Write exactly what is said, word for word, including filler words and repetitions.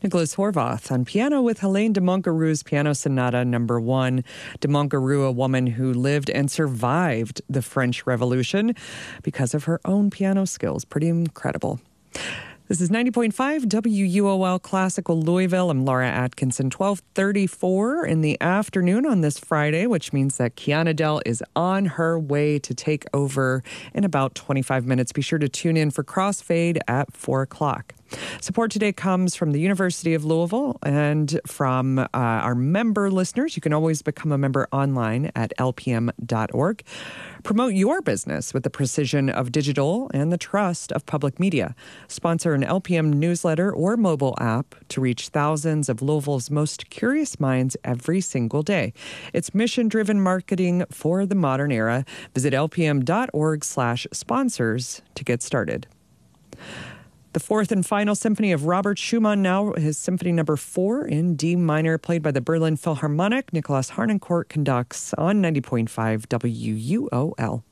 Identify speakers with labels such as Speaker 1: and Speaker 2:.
Speaker 1: Nicholas Horvath on piano with Helene de Moncaroux's Piano Sonata Number One. De Moncaroux, a woman who lived and survived the French Revolution because of her own piano skills. Pretty incredible. This is ninety point five W U O L Classical Louisville. I'm Laura Atkinson. twelve thirty-four in the afternoon on this Friday, which means that Kiana Dell is on her way to take over in about twenty-five minutes. Be sure to tune in for Crossfade at four o'clock. Support today comes from the University of Louisville and from uh, our member listeners. You can always become a member online at L P M dot org. Promote your business with the precision of digital and the trust of public media. Sponsor an L P M newsletter or mobile app to reach thousands of Louisville's most curious minds every single day. It's mission-driven marketing for the modern era. Visit L P M dot org slash sponsors to get started. The fourth and final symphony of Robert Schumann, now his symphony number four in D minor, played by the Berlin Philharmonic. Nicholas Harnoncourt conducts on ninety point five W U O L.